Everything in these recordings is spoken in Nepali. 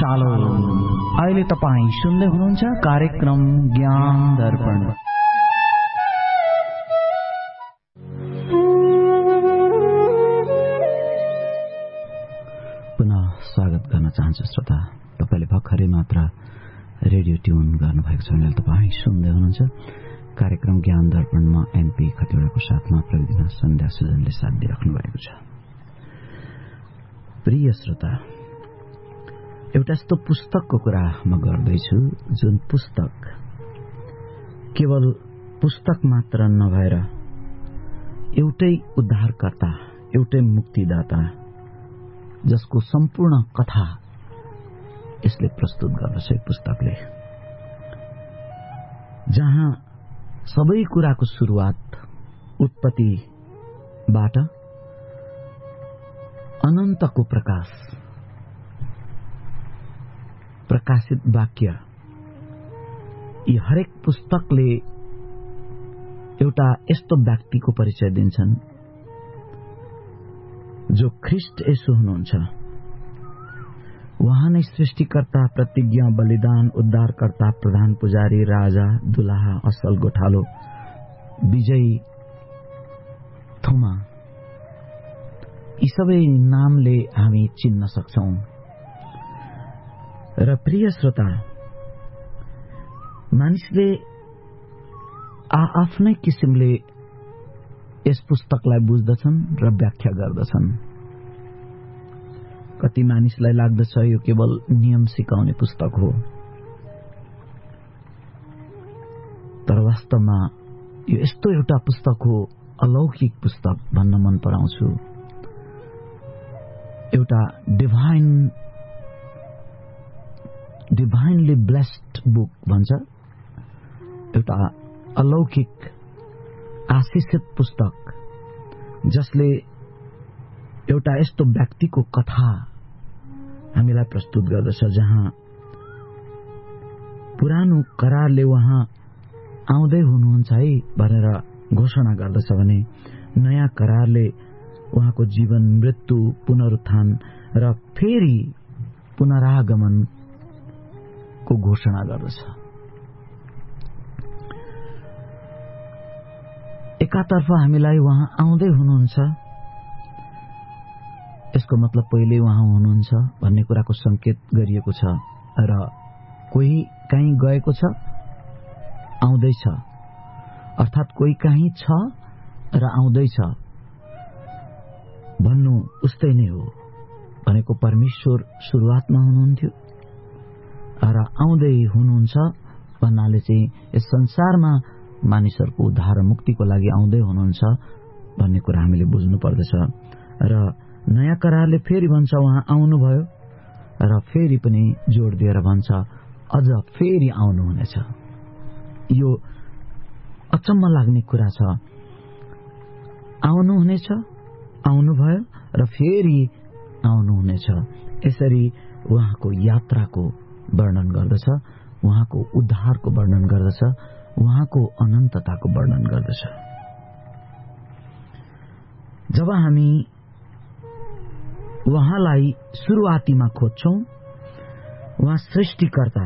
उचालो। अहिले तपाई सुन्दै हुनुहुन्छ कार्यक्रम ज्ञान दर्पण। पुनः स्वागत गर्न चाहन्छु श्रोता। तपाईले भर्खरै मात्र रेडियो ट्युन गर्नुभएको छ भने तपाई सुन्दै हुनुहुन्छ कार्यक्रम ज्ञान दर्पणमा एनपी खतिवड़ाको साथमा प्रविधिमा सन्ध्या सुजनले साथ दिइराख्नु भएको छ। प्रिय श्रोता, एउटा यस्तो पुस्तकको कुरा म गर्दैछु जुन पुस्तक केवल पुस्तक मात्र नभएर एउटै उद्धारकर्ता, एउटै मुक्तिदाता जसको सम्पूर्ण कथा यसले प्रस्तुत गर्दछ। पुस्तकले जहाँ सबै कुराको सुरुवात उत्पत्तिबाट अनन्तको प्रकाश, प्रकाशित वाक्य, यी हरेक पुस्तकले एउटा यस्तो व्यक्तिको परिचय दिन्छन् जो ख्रिस्ट येशू हुनुहुन्छ। उहाँ नै सृष्टिकर्ता, प्रतिज्ञा, बलिदान, उद्धारकर्ता, प्रधान पुजारी, राजा, दुलाहा, असल गोठालो, विजयी, थोमा, यी सबै नामले हामी चिन्न सक्छौं। र प्रिय श्रोता, मानिसले आफ्नै किसिमले यस पुस्तकलाई बुझ्दछन् र व्याख्या गर्दछन्। कति मानिसलाई लाग्दछ यो केवल नियम सिकाउने पुस्तक हो, तर वास्तवमा यो यस्तो एउटा पुस्तक हो, अलौकिक पुस्तक भन्न मन पराउँछु। एउटा डिभाइनली ब्लेस्ड बुक भन्छ, एउटा अलौकिक आशीषित पुस्तक जसले एउटा यस्तो व्यक्तिको कथा हामीलाई प्रस्तुत गर्दछ जहाँ पुरानो करारले उहाँ आउँदै हुनुहुन्छ है भनेर घोषणा गर्दछ भने नयाँ करारले उहाँको जीवन, मृत्यु, पुनरुत्थान र फेरि पुनरागमनको घोषणा गर्दछ। एकातर्फ हामीलाई उहाँ आउँदै हुनुहुन्छ, यसको मतलब पहिले उहाँ हुनुहुन्छ भन्ने कुराको संकेत गरिएको छ, र कोही कहीँ गएको छ, आउँदैछ, अर्थात् कोही कहीँ छ र आउँदैछ भन्नु उस्तै नै हो। भनेको परमेश्वर सुरुवातमा हुनुहुन्थ्यो र आउँदै हुनुहुन्छ भन्नाले चाहिँ यस संसारमा मानिसहरूको उद्धार र मुक्तिको लागि आउँदै हुनुहुन्छ भन्ने कुरा हामीले बुझ्नु पर्दछ। र नयाँ करारले फेरि भन्छ उहाँ आउनुभयो र फेरि पनि जोड दिएर भन्छ अझ फेरि आउनुहुनेछ। यो अचम्म लाग्ने कुरा छ। आउनुहुनेछ, आउनुभयो र फेरि आउनुहुनेछ। यसरी उहाँको यात्राको वर्णन गर्दछ, उहाँको उद्धारको वर्णन गर्दछ, उहाँको अनन्तताको वर्णन गर्दछ। जब हामी उहाँलाई सुरुवातीमा खोज्छौं, उहाँ सृष्टिकर्ता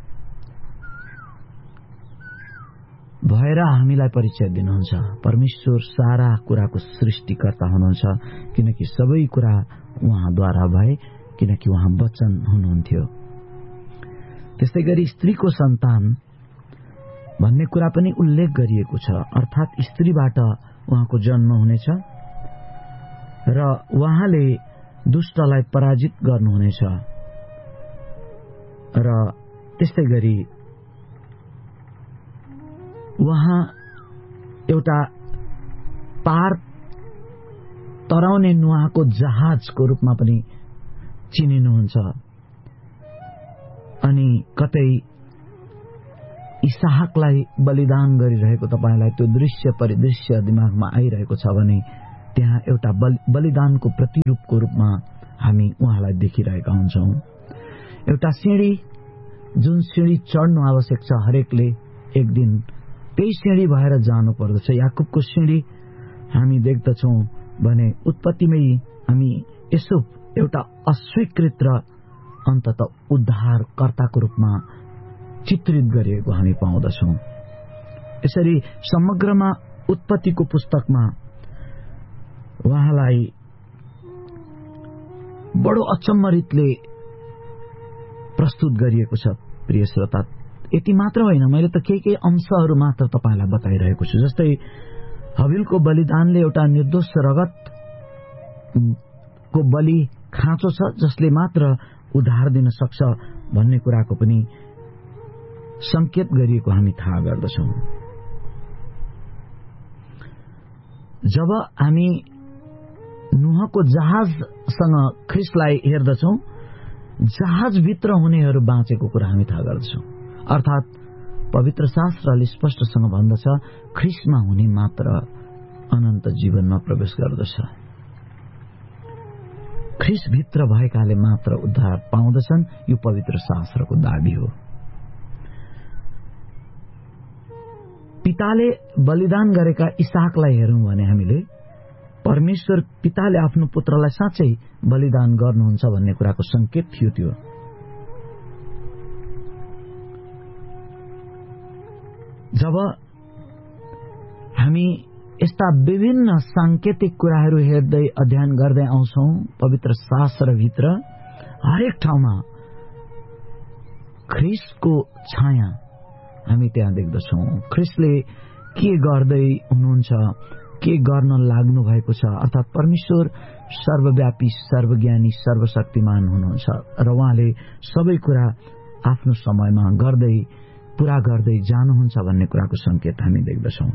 भएर हामीलाई परिचय दिनुहुन्छ। परमेश्वर सारा कुराको सृष्टिकर्ता हुनुहुन्छ, किनकि सबै कुरा उहाँद्वारा भए, किनकि उहाँ वचन हुनुहुन्थ्यो। त्यस्तै गरी स्त्रीको सन्तान भन्ने कुरा पनि उल्लेख गरिएको छ, अर्थात् स्त्रीबाट उहाँको जन्म हुनेछ र उहाँले दुष्टलाई पराजित गर्नुहुनेछ। र त्यस्तै गरी उहाँ एउटा पार तराउने नुहाको जहाजको रूपमा पनि चिनिनुहुन्छ। अनि कतै इसहाकलाई बलिदान गरिरहेको तपाईलाई त्यो दृश्य परिदृश्य दिमागमा आइरहेको छ भने त्यहाँ एउटा बलिदानको प्रतिरूपको रूपमा हामी उहाँलाई देखिरहेका हुन्छौं। एउटा सिंढी, जुन सिंढी चढ्नु आवश्यक छ हरेकले एक दिन, त्यही सिंढी भएर जानु पर्दछ। याकुबको सिंढी हामी देख्दछौं भने उत्पत्तिमै हामी यसो एउटा अस्वीकृत र अन्ततः उद्धारकर्ताको रूपमा चित्रित गरिएको हामी पाउँदछौं। यसरी समग्रमा उत्पत्तिको पुस्तकमा उहाँलाई बडो अचम्मरितले प्रस्तुत गरिएको छ। प्रिय श्रोता, यति मात्र होइन, मैले त केही अंशहरू मात्र तपाईलाई बताइरहेको छु। जस्तै हबिलको बलिदानले एउटा निर्दोष रगत को बलि खाँचो छ जसले मात्र उद्धार दिन सक्छ भन्ने कुराको पनि संकेत गरिएको हामी थाहा गर्दछौं। जब हामी नुहको जहाजसँग ख्रिस्टलाई हेर्दछौं, जहाजभित्र हुनेहरू बाँचेको कुरा हामी थाहा गर्दछौं। अर्थात पवित्र शास्त्रले स्पष्टसँग भन्दछ ख्रिस्टमा हुने मात्र अनन्त जीवनमा प्रवेश गर्दछ। ख्रिस्टभित्र भएकाले मात्र उद्धार पाउँदछन्, यो पवित्र शास्त्रको दाबी हो। पिताले बलिदान गरेका इसाकलाई हेरौं भने हामीले परमेश्वर पिताले आफ्नो पुत्रलाई साँच्चै बलिदान गर्नुहुन्छ भन्ने कुराको संकेत थियो त्यो। जब हामी यस्ता विभिन्न सांकेतिक कुराहरू हेर्दै अध्ययन गर्दै आउँछौं पवित्र शास्त्रभित्र, हरेक ठाउँमा ख्रिस्टको छाया हामी त्यहाँ देख्दछौं। ख्रिस्टले के गर्दै हुनुहुन्छ, के गर्न लाग्नु भएको छ, अर्थात परमेश्वर सर्वव्यापी, सर्वज्ञानी, सर्वशक्तिमान हुनुहुन्छ र उहाँले सबै कुरा आफ्नो समयमा गर्दै पूरा गर्दै जानुहुन्छ भन्ने कुराको संकेत हामी देख्दछौं।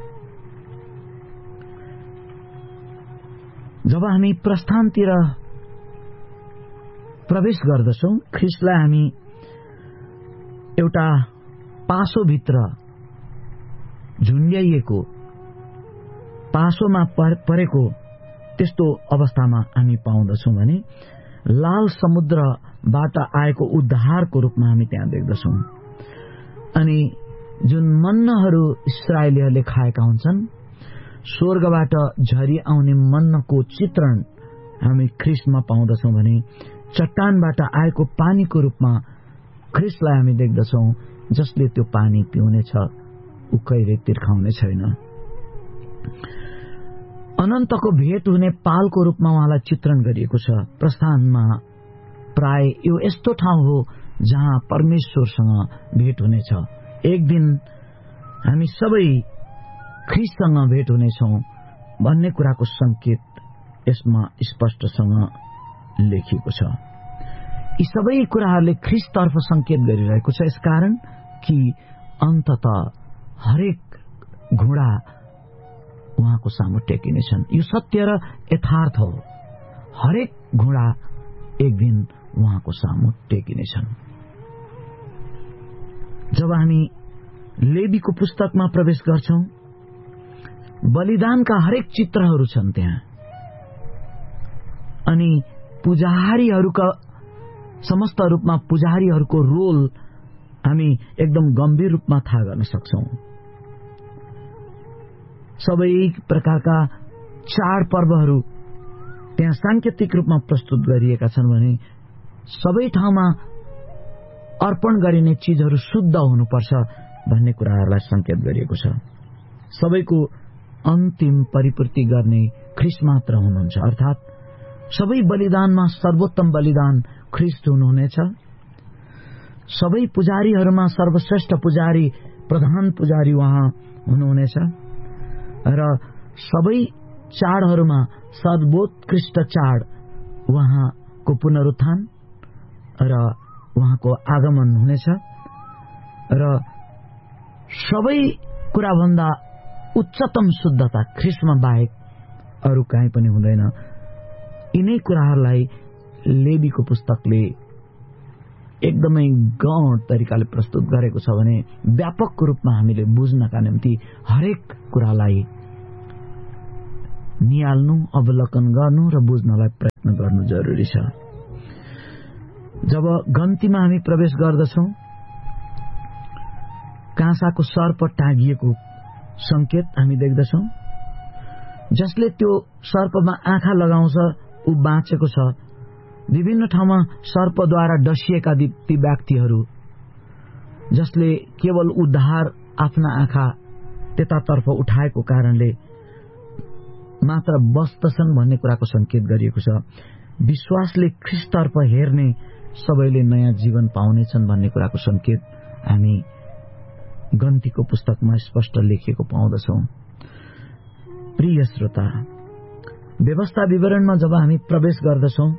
जब हामी प्रस्थानतिर प्रवेश गर्दछौं, ख्रिस्टलाई हामी एउटा पासोभित्र झुन्ड्याइएको, पासोमा परेको त्यस्तो अवस्थामा हामी पाउँदछौं भने लाल समुद्रबाट आएको उद्धारको रूपमा हामी त्यहाँ देख्दछौं। अनि जुन मन्नाहरू इस्राएलीहरूले खाएका हुन्छन्, स्वर्गबाट झरी आउने मन्नाको चित्रण हामी ख्रिस्टमा पाउँदछौं भने चट्टानबाट आएको पानीको रूपमा ख्रिस्टलाई हामी देख्दछौं, जसले त्यो पानी पिउनेछ ऊ कहिले तिर्खाउने छैन। अनन्तको भेट हुने पालको रूपमा उहाँलाई चित्रण गरिएको छ। प्रस्थानमा प्राय यो यस्तो ठाउँ हो जहाँ परमेश्वरसँग भेट हुनेछ। एक दिन हामी सबै ख्रिस्टसँग भेट हुनेछौं भन्ने कुराको संकेत यसमा स्पष्टसँग लेखिएको छ। यी सबै कुराहरूले ख्रिस्टतर्फ संकेत गरिरहेको छ, यसकारण कि अन्ततः हरेक घोडा उहाँको सामु टेकिनेछन्। यो सत्य र यथार्थ हो। हरेक घोडा एक दिन उहाँको सामु टेकिनेछन्। जब हामी लेवीको पुस्तकमा प्रवेश गर्छौं, बलिदानका हरेक चित्रहरू छन् त्यहाँ। अनि पुजारीहरूका समस्त रूपमा पुजारीहरूको रोल हामी एकदम गम्भीर रूपमा थाहा गर्न सक्छौं। सबै प्रकारका चाडपर्वहरू त्यहाँ सांकेतिक रूपमा प्रस्तुत गरिएका छन् भने सबै ठाउँमा अर्पण गरिने चीजहरू शुद्ध हुनुपर्छ भन्ने कुराहरूलाई संकेत गरिएको छ। सबैको अन्तिम परिपूर्ति गर्ने ख्रिस्ट मात्र हुनुहुन्छ। अर्थात सबै बलिदानमा सर्वोत्तम बलिदान ख्रिस्ट हुनुहुनेछ। सबै पुजारीहरूमा सर्वश्रेष्ठ पुजारी, प्रधान पुजारी उहाँ हुनुहुनेछ र सबै चाडहरूमा सर्वोत्कृष्ट चाड उहाँको पुनरुत्थान र उहाँको आगमन हुनेछ र सबै कुराभन्दा उच्चतम शुद्धता ख्रिस्टमा बाहेक अरू कहीँ पनि हुँदैन। यिनै कुराहरूलाई लेवीको पुस्तकले एकदमै गौण तरिकाले प्रस्तुत गरेको छ भने व्यापक रूपमा हामीले बुझ्नका निम्ति हरेक कुरालाई निहाल्नु, अवलोकन गर्नु र बुझ्नलाई प्रयत्न गर्नु जरुरी छ। जब गन्तीमा हामी प्रवेश गर्दछौं, काँसाको सर्प टाँगिएको संकेत हामी देख्दछौं। जसले त्यो सर्पमा आँखा लगाउँछ ऊ बाँचेको छ विभिन्न ठाउँमा सर्पद्वारा डसिएका ती व्यक्तिहरू जसले केवल उद्धार आफ्ना आँखा त्यतातर्फ उठाएको कारणले मात्र बस्दछन् भन्ने कुराको संकेत गरिएको छ। विश्वासले ख्रीष्टतर्फ हेर्ने सबैले नयाँ जीवन पाउनेछन् भन्ने कुराको संकेत हामी गन्तीको पुस्तकमा स्पष्ट लेखिएको पाउँदछौं। प्रिय श्रोता, व्यवस्था विवरणमा जब हामी प्रवेश गर्दछौं,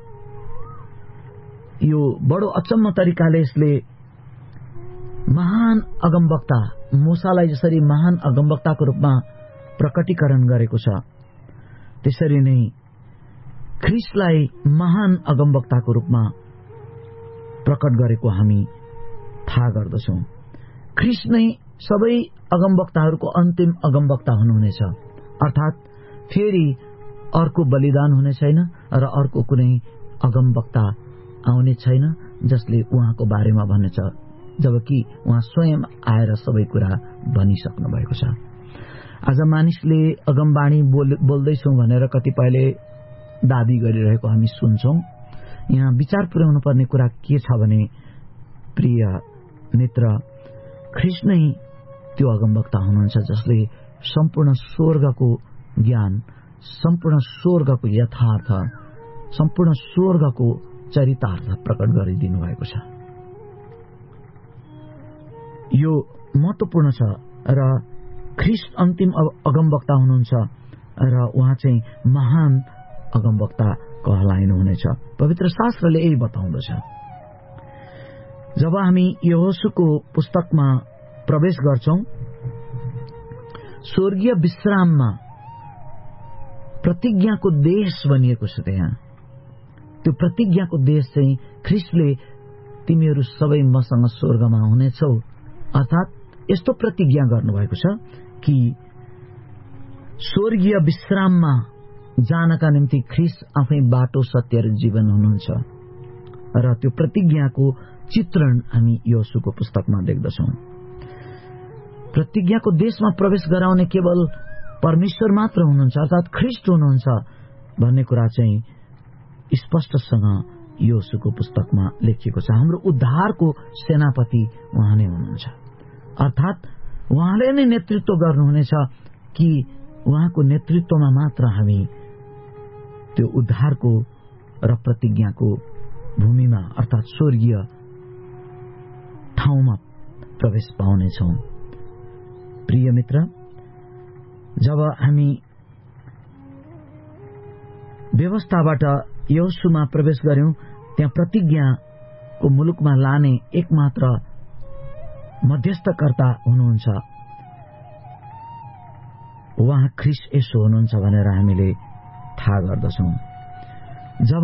यो बडो अचम्म तरिकाले यसले महान अगमवक्ता मूसालाई जसरी महान अगमवक्ताको रूपमा प्रकटीकरण गरेको छ, त्यसरी नै ख्रीष्टलाई महान अगमवक्ताको रूपमा प्रकट गरेको हामी थाहा गर्दछौं। ख्रीष्ट नै सबै अगमवक्ताहरूको अन्तिम अगमवक्ता हुनुहुनेछ, अर्थात फेरि अर्को बलिदान हुने छैन र अर्को कुनै अगमवक्ता आउने छैन जसले उहाँको बारेमा भन्नेछ, जबकि उहाँ स्वयं आएर सबै कुरा भनिसक्नु भएको छ। आज मानिसले अगमवाणी बोल्दैछौं भनेर कतिपयले दाबी गरिरहेको हामी सुन्छौं। यहाँ विचार पुर्याउनु पर्ने कुरा के छ भने, प्रिय मित्र, ख्रीष्ट नै त्यो अगमवक्ता हुनुहुन्छ जसले सम्पूर्ण स्वर्गको ज्ञान, सम्पूर्ण स्वर्गको यथार्थ, सम्पूर्ण स्वर्गको चरितार्थ प्रकट गरिदिनु भएको छ। यो महत्वपूर्ण छ र ख्रीष्ट अन्तिम अगमवक्ता हुनुहुन्छ र उहाँ चाहिँ महान अगमवक्ता कहलाइनुहुनेछ। पवित्र शास्त्रले यही बताउँदछ। जब हामी यहोशूको पुस्तकमा प्रवेश गर्छौं, स्वर्गीय विश्राममा प्रतिज्ञाको देश भनिएको छ। त्यहाँ त्यो प्रतिज्ञाको देश चाहिँ ख्रीष्टले तिमीहरू सबै मसँग स्वर्गमा हुनेछौ, अर्थात यस्तो प्रतिज्ञा गर्नुभएको छ कि स्वर्गीय विश्राममा जानका निम्ति ख्रीष्ट आफै बाटो, सत्य र जीवन हुनुहुन्छ र त्यो प्रतिज्ञाको चित्रण हामी यहोशूको पुस्तकमा देख्दछौं। प्रतिज्ञाको देशमा प्रवेश गराउने केवल परमेश्वर मात्र हुनुहुन्छ, अर्थात ख्रीष्ट हुनुहुन्छ भन्ने कुरा चाहिँ स्पष्टसँग यहोशूको पुस्तकमा लेखिएको छ। हाम्रो उद्धारको सेनापति उहाँ नै हुनुहुन्छ, अर्थात उहाँले नै नेतृत्व गर्नुहुनेछ कि उहाँको नेतृत्वमा मात्र हामी त्यो उद्धारको र प्रतिज्ञाको भूमिमा अर्थात स्वर्गीय ठाउँमा प्रवेश पाउनेछौं। प्रिय मित्र, जब हामी व्यवस्थाबाट यहोशूमा प्रवेश गर्यौं, त्यहाँ प्रतिज्ञाको मुलुकमा लाने एकमात्र मध्यस्थकर्ता हुनुहुन्छ, उहाँ ख्रीष्ट येशू हुनुहुन्छ भनेर हामीले थाहा गर्दछौं। जब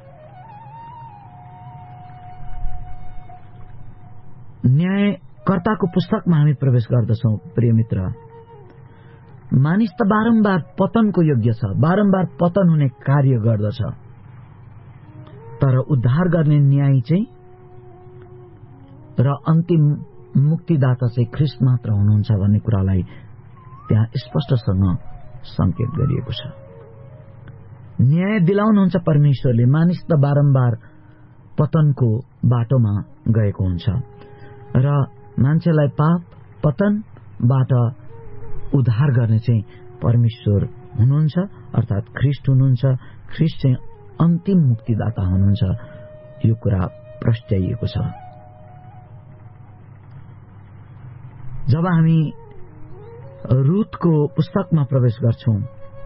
न्यायकर्ताको पुस्तकमा हामी प्रवेश गर्दछौं, प्रिय मित्र, मानिस त बारम्बार पतनको योग्य छ, बारम्बार पतन हुने कार्य गर्दछ, तर उद्धार गर्ने न्याय चाहिँ र अन्तिम मुक्तिदाता चाहिँ ख्रीष्ट मात्र हुनुहुन्छ भन्ने कुरालाई त्यहाँ स्पष्टसँग संकेत गरिएको छ। न्याय दिलाउनुहुन्छ परमेश्वरले। मानिस त बारम्बार पतनको बाटोमा गएको हुन्छ र मान्छेलाई पाप पतनबाट उद्धार गर्ने चाहिँ परमेश्वर हुनुहुन्छ, अर्थात ख्रीष्ट हुनुहुन्छ। ख्रीष्ट चाहिँ अन्तिम मुक्तिदाता हुनुहुन्छ, यो कुरा प्रस्ट्याइएको छ। जब हामी रुथको पुस्तकमा प्रवेश गर्छौं,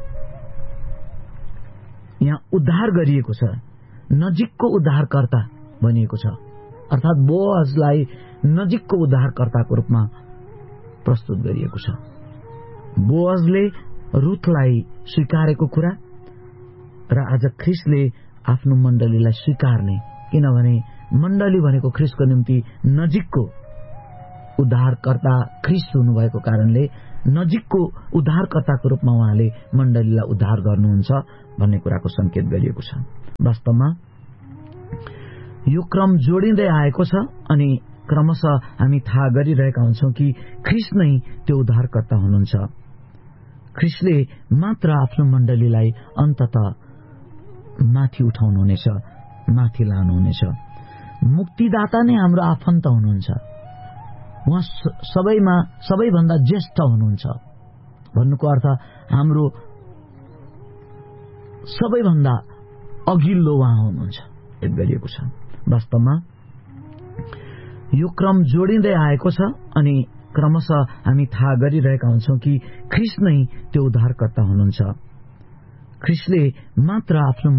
यहाँ उद्धार गरिएको छ, नजिकको उद्धारकर्ता भनिएको छ, अर्थात बोअजलाई नजिकको उद्धारकर्ताको रूपमा प्रस्तुत गरिएको छ। बोअजले रुथलाई स्वीकारेको कुरा र आज ख्रीष्टले आफ्नो मण्डलीलाई स्वीकार्ने, किनभने मण्डली भनेको ख्रीष्टको निम्ति नजिकको उद्धारकर्ता ख्रीष्ट हुनुभएको कारणले नजिकको उद्धारकर्ताको रूपमा उहाँले मण्डलीलाई उद्धार गर्नुहुन्छ भन्ने कुराको संकेत गरिएको छ। वास्तवमा यो क्रम जोडिँदै आएको छ अनि क्रमशः हामी थाहा गरिरहेका हुन्छौं कि ख्रीष्ट नै त्यो उद्धारकर्ता हुनुहुन्छ। ख्रीष्टले मात्र आफ्नो मण्डलीलाई अन्ततः माथि उठाउनुहुनेछ माथि लानुहुनेछ। मुक्तिदाता नै हाम्रो आफन्त हुनुहुन्छ। उहाँ सबैभन्दा ज्येष्ठ हुनुहुन्छ। भन्नुको अर्थ हाम्रो सबैभन्दा अघिल्लो उहाँ हुनुहुन्छ गरिएको छ। वास्तवमा यो क्रम जोडिँदै आएको छ अनि क्रमशः हामी थाहा गरिरहेका हुन्छौं कि ख्रीष्ट नै त्यो उद्धारकर्ता हुनुहुन्छ। ख्रीष्टले मात्र आफ्नो